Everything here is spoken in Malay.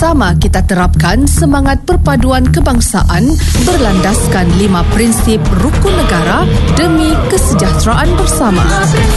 Bersama kita terapkan semangat perpaduan kebangsaan berlandaskan 5 prinsip rukun negara demi kesejahteraan bersama.